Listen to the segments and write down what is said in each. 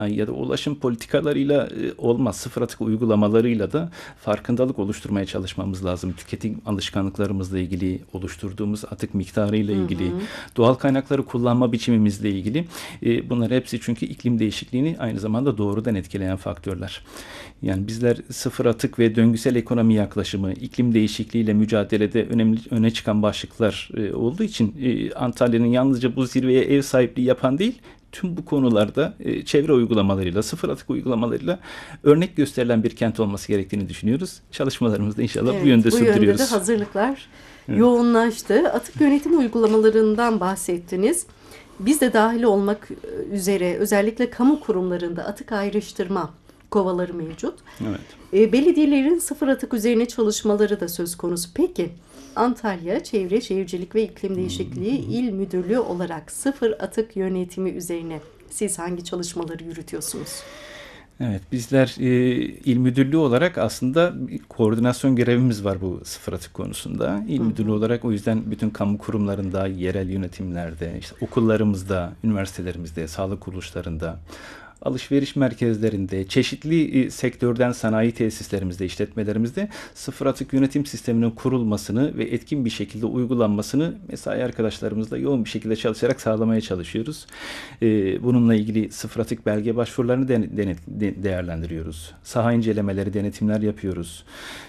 ya da ulaşım politikalarıyla olmaz. Sıfır atık uygulamalarıyla da farkındalık oluşturmaya çalışmamız lazım. Tüketim alışkanlıklarımızla ilgili, oluşturduğumuz atık miktarıyla Hı ilgili, hı. doğal kaynakları kullanma biçimimizle ilgili. Bunlar hepsi çünkü iklim değişikliğini aynı zamanda doğrudan etkileyen faktörler. Yani bizler sıfır atık ve döngüsel ekonomi yaklaşımı, iklim değişikliğiyle mücadelede öne çıkan başlıklar olduğu için Antalya'nın yalnızca bu zirveye ev sahipliği yapan değil, tüm bu konularda çevre uygulamalarıyla, sıfır atık uygulamalarıyla örnek gösterilen bir kent olması gerektiğini düşünüyoruz. Çalışmalarımızda inşallah bu Evet, yönde bu yönde de sürdürüyoruz. hazırlıklar Evet. yoğunlaştı. Atık yönetim uygulamalarından bahsettiniz. Biz de dahil olmak üzere özellikle kamu kurumlarında atık ayrıştırma kovaları mevcut. Evet. Belediyelerin sıfır atık üzerine çalışmaları da söz konusu. Peki Antalya Çevre Şehircilik ve İklim Değişikliği İl Müdürlüğü olarak sıfır atık yönetimi üzerine siz hangi çalışmaları yürütüyorsunuz? Evet, bizler İl Müdürlüğü olarak aslında koordinasyon görevimiz var bu sıfır atık konusunda. İl Hı Müdürlüğü hı. olarak o yüzden bütün kamu kurumlarında, yerel yönetimlerde, işte okullarımızda, üniversitelerimizde, sağlık kuruluşlarında, alışveriş merkezlerinde, çeşitli sektörden sanayi tesislerimizde, işletmelerimizde sıfır atık yönetim sisteminin kurulmasını ve etkin bir şekilde uygulanmasını mesai arkadaşlarımızla yoğun bir şekilde çalışarak sağlamaya çalışıyoruz. Bununla ilgili sıfır atık belge başvurularını değerlendiriyoruz. Saha incelemeleri, denetimler yapıyoruz.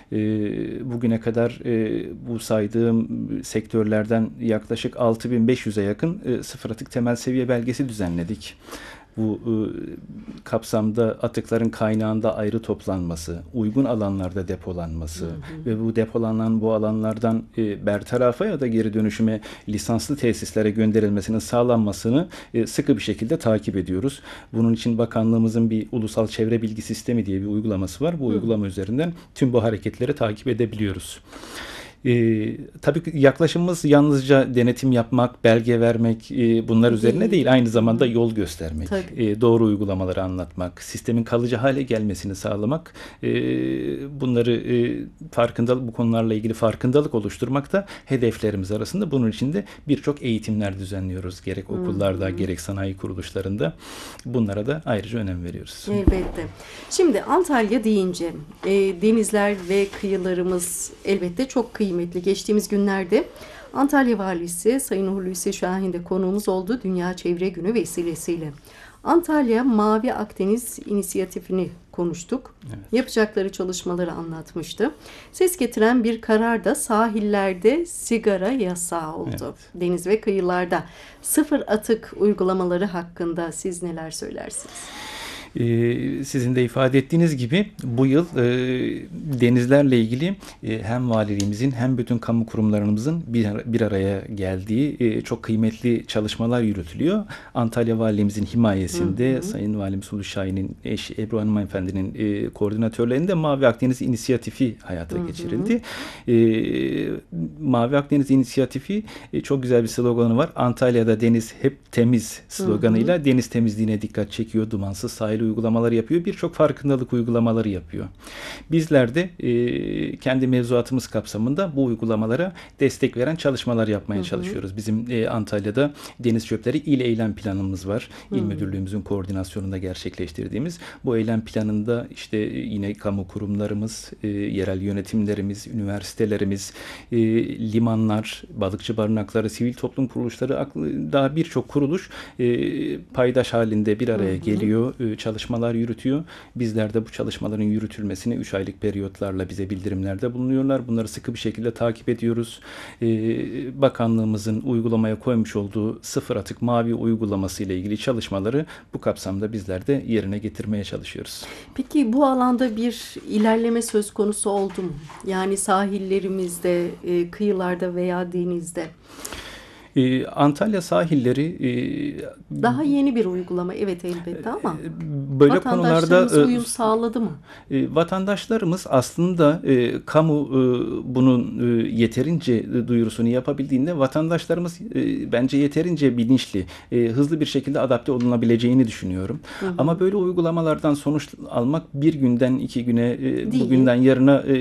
Bugüne kadar bu saydığım sektörlerden yaklaşık 6.500'e yakın sıfır atık temel seviye belgesi düzenledik. Bu kapsamda atıkların kaynağında ayrı toplanması, uygun alanlarda Hı depolanması hı. ve bu depolanan bu alanlardan bertarafa ya da geri dönüşüme lisanslı tesislere gönderilmesinin sağlanmasını sıkı bir şekilde takip ediyoruz. Bunun için bakanlığımızın bir ulusal çevre bilgi sistemi diye bir uygulaması var. Bu Hı. uygulama üzerinden tüm bu hareketleri takip edebiliyoruz. Tabii yaklaşımımız yalnızca denetim yapmak, belge vermek bunlar üzerine Değil. değil, aynı Hı zamanda hı. yol göstermek, Tabii. doğru uygulamaları anlatmak, sistemin kalıcı hale gelmesini sağlamak, bunları bu konularla ilgili farkındalık oluşturmak da hedeflerimiz arasında. Bunun için de birçok eğitimler düzenliyoruz. Gerek Hı okullarda, hı. gerek sanayi kuruluşlarında. Bunlara da ayrıca önem veriyoruz. Elbette. Şimdi Antalya deyince denizler ve kıyılarımız elbette çok kıymetli. Geçtiğimiz günlerde Antalya Valisi Sayın Hulusi Şahin de konuğumuz oldu Dünya Çevre Günü vesilesiyle. Antalya Mavi Akdeniz İnisiyatifi'ni konuştuk. Evet. Yapacakları çalışmaları anlatmıştı. Ses getiren bir karar da sahillerde sigara yasağı oldu. Evet. Deniz ve kıyılarda sıfır atık uygulamaları hakkında siz neler söylersiniz? Sizin de ifade ettiğiniz gibi bu yıl denizlerle ilgili hem valiliğimizin hem bütün kamu kurumlarımızın bir araya geldiği çok kıymetli çalışmalar yürütülüyor. Antalya Valiliğimizin Hı himayesinde hı. Sayın Valimiz Hulusi Şahin'in eşi Ebru Hanım Efendi'nin koordinatörlerinde Mavi Akdeniz İnisiyatifi Hı hayata hı. geçirildi. Mavi Akdeniz İnisiyatifi çok güzel bir sloganı var. Antalya'da deniz hep temiz Hı hı. sloganıyla deniz temizliğine dikkat çekiyor. Dumansız sahil uygulamaları yapıyor. Birçok farkındalık uygulamaları yapıyor. Bizler de kendi mevzuatımız kapsamında bu uygulamalara destek veren çalışmalar Hı yapmaya hı. çalışıyoruz. Bizim Antalya'da deniz çöpleri il eylem planımız var. Hı. İl Müdürlüğümüzün koordinasyonunda gerçekleştirdiğimiz bu eylem planında işte yine kamu kurumlarımız, yerel yönetimlerimiz, üniversitelerimiz, limanlar, balıkçı barınakları, sivil toplum kuruluşları, daha birçok kuruluş paydaş halinde bir Hı araya hı. geliyor, çalışmalar yürütüyor. Bizler de bu çalışmaların yürütülmesini 3 aylık periyotlarla bize bildirimlerde bulunuyorlar. Bunları sıkı bir şekilde takip ediyoruz. Bakanlığımızın uygulamaya koymuş olduğu sıfır atık mavi uygulaması ile ilgili çalışmaları bu kapsamda bizler de yerine getirmeye çalışıyoruz. Peki bu alanda bir ilerleme söz konusu oldu mu? Yani sahillerimizde, kıyılarda veya denizde. Antalya sahilleri Daha yeni bir uygulama, evet elbette ama böyle konularda vatandaşlarımız uyum sağladı mı? vatandaşlarımız aslında kamu bunun yeterince duyurusunu yapabildiğinde vatandaşlarımız bence yeterince bilinçli, hızlı bir şekilde adapte olunabileceğini düşünüyorum. Hı hı. Ama böyle uygulamalardan sonuç almak bir günden iki güne, Değil. bugünden yarına Hı.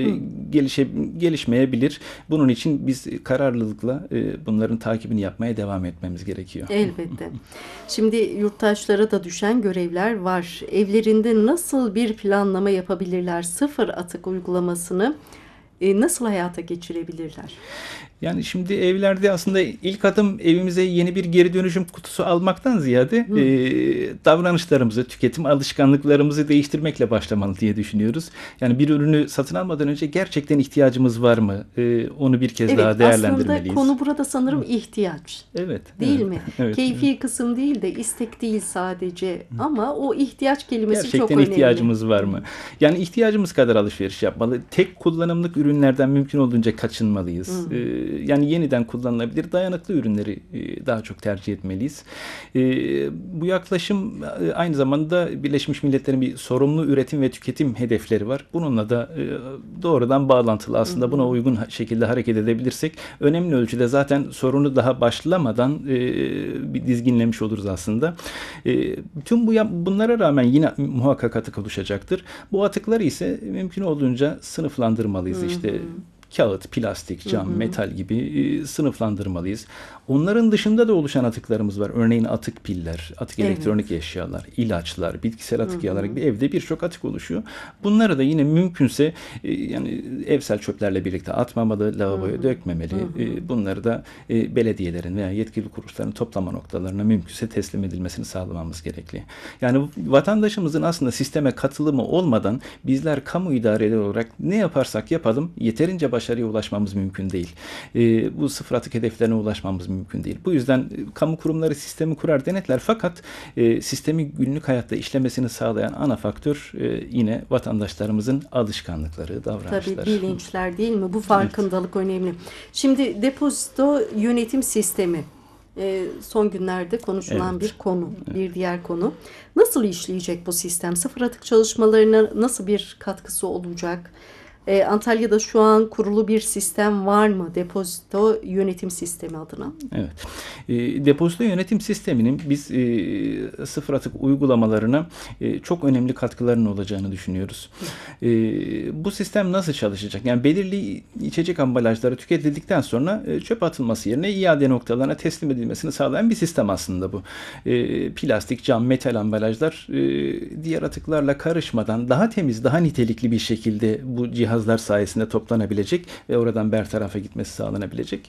gelişmeyebilir. Bunun için biz kararlılıkla bunların takibini yapmaya devam etmemiz gerekiyor. Elbette. Şimdi yurttaşlara da düşen görevler var. Evlerinde nasıl bir planlama yapabilirler? Sıfır atık uygulamasını nasıl hayata geçirebilirler? Yani şimdi evlerde aslında ilk adım evimize yeni bir geri dönüşüm kutusu almaktan ziyade davranışlarımızı, tüketim alışkanlıklarımızı değiştirmekle başlamalı diye düşünüyoruz. Yani bir ürünü satın almadan önce gerçekten ihtiyacımız var mı? Onu bir kez daha değerlendirmeliyiz. Aslında konu burada sanırım ihtiyaç. Evet. Değil evet, mi? Evet, Keyfi kısım değil de istek değil sadece ama o ihtiyaç kelimesi gerçekten çok önemli. ihtiyacımız var mı? Yani ihtiyacımız kadar alışveriş yapmalı. Tek kullanımlık ürünlerden mümkün olduğunca kaçınmalıyız. Yani yeniden kullanılabilir dayanıklı ürünleri daha çok tercih etmeliyiz. Bu yaklaşım aynı zamanda Birleşmiş Milletler'in bir sorumlu üretim ve tüketim hedefleri var. Bununla da doğrudan bağlantılı. Aslında buna uygun şekilde hareket edebilirsek önemli ölçüde zaten sorunu daha başlamadan bir dizginlemiş oluruz aslında. Tüm bunlara rağmen yine muhakkak atık oluşacaktır. Bu atıkları ise mümkün olduğunca sınıflandırmalıyız. İşte kağıt, plastik, cam, metal gibi sınıflandırmalıyız. Onların dışında da oluşan atıklarımız var. Örneğin atık piller, atık elektronik eşyalar, ilaçlar, bitkisel atık yağlar gibi evde birçok atık oluşuyor. Bunları da yine mümkünse yani evsel çöplerle birlikte atmamalı, lavaboya dökmemeli. Bunları da belediyelerin veya yetkili kuruluşların toplama noktalarına mümkünse teslim edilmesini sağlamamız gerekli. Yani vatandaşımızın aslında sisteme katılımı olmadan bizler kamu idareleri olarak ne yaparsak yapalım yeterince başarıya ulaşmamız mümkün değil. Bu sıfır atık hedeflerine ulaşmamız mümkün değil. Bu yüzden kamu kurumları sistemi kurar, denetler fakat sistemin günlük hayatta işlemesini sağlayan ana faktör yine vatandaşlarımızın alışkanlıkları, davranışları. Tabii bilinçler değil mi? Bu farkındalık önemli. Şimdi depozito yönetim sistemi son günlerde konuşulan bir konu, bir diğer konu. Nasıl işleyecek bu sistem? Sıfır atık çalışmalarına nasıl bir katkısı olacak? Antalya'da şu an kurulu bir sistem var mı? Depozito yönetim sistemi adına. Evet. Depozito yönetim sisteminin biz sıfır atık uygulamalarına çok önemli katkılarının olacağını düşünüyoruz. Bu sistem nasıl çalışacak? Yani belirli içecek ambalajları tüketildikten sonra çöp atılması yerine iade noktalarına teslim edilmesini sağlayan bir sistem aslında bu. Plastik, cam, metal ambalajlar diğer atıklarla karışmadan daha temiz, daha nitelikli bir şekilde bu cihazlar sayesinde toplanabilecek ve oradan bertarafa gitmesi sağlanabilecek.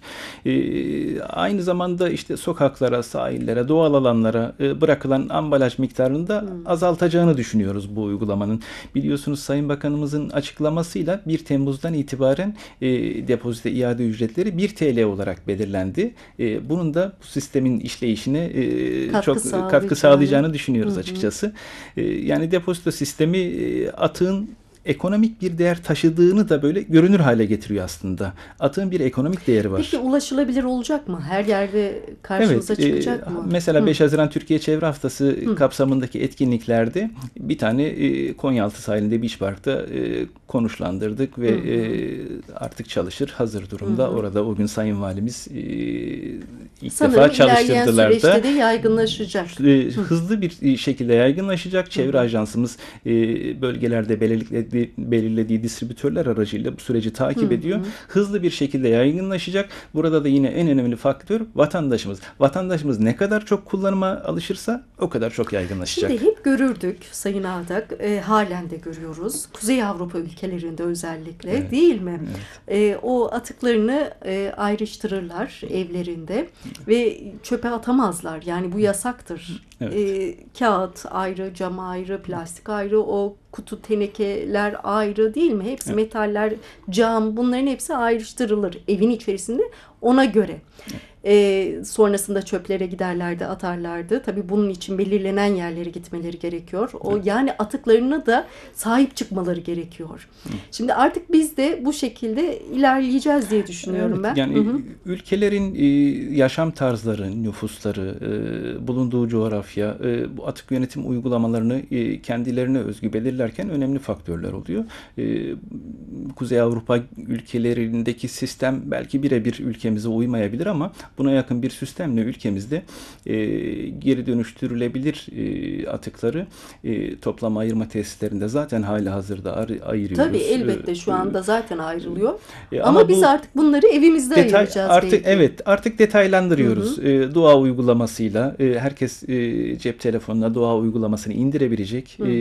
Aynı zamanda işte sokaklara, sahillere, doğal alanlara bırakılan ambalaj miktarını da azaltacağını düşünüyoruz bu uygulamanın. Biliyorsunuz Sayın Bakanımızın açıklamasıyla 1 Temmuz'dan itibaren depozito iade ücretleri 1 TL olarak belirlendi. Bunun da bu sistemin işleyişine çok katkı sağlayacağını düşünüyoruz açıkçası. Yani depozito sistemi atığın ekonomik bir değer taşıdığını da böyle görünür hale getiriyor aslında. Atığın bir ekonomik değeri var. Peki ulaşılabilir olacak mı? Her yerde karşımıza çıkacak mı? Mesela 5 Haziran Türkiye Çevre Haftası kapsamındaki etkinliklerde bir tane Konyaaltı sahilinde Beach Park'ta konuşlandırdık ve artık çalışır, hazır durumda. Orada o gün Sayın Valimiz ilk defa çalıştırdılar da. Sanırım ilerleyen süreçte de yaygınlaşacak. Hızlı bir şekilde yaygınlaşacak. Çevre Ajansımız bölgelerde belirlediği distribütörler aracıyla bu süreci takip ediyor. Hızlı bir şekilde yaygınlaşacak. Burada da yine en önemli faktör vatandaşımız. Vatandaşımız ne kadar çok kullanıma alışırsa o kadar çok yaygınlaşacak. Şimdi hep görürdük Sayın Ardak, halen de görüyoruz. Kuzey Avrupa ülkelerinde özellikle değil mi? Evet. O atıklarını ayrıştırırlar evlerinde ve çöpe atamazlar. Yani bu yasaktır. Evet. Kağıt ayrı, cam ayrı, plastik ayrı, o kutu tenekeler ayrı değil mi? Hepsi metaller, cam, bunların hepsi ayrıştırılır evin içerisinde ona göre. Sonrasında çöplere giderlerdi, atarlardı. Tabii bunun için belirlenen yerlere gitmeleri gerekiyor. Yani atıklarına da sahip çıkmaları gerekiyor. Şimdi artık biz de bu şekilde ilerleyeceğiz diye düşünüyorum ben. Yani ülkelerin yaşam tarzları, nüfusları, bulunduğu coğrafya, bu atık yönetim uygulamalarını kendilerine özgü belirlerken önemli faktörler oluyor. Kuzey Avrupa ülkelerindeki sistem belki birebir ülkemize uymayabilir ama buna yakın bir sistemle ülkemizde geri dönüştürülebilir atıkları toplama ayırma tesislerinde zaten halihazırda ayırıyoruz. Tabii elbette şu anda zaten ayrılıyor. Ama Ama biz bu artık bunları evimizde ayıracağız artık belki. evet, artık detaylandırıyoruz. Doğa uygulamasıyla herkes cep telefonuna Doğa uygulamasını indirebilecek.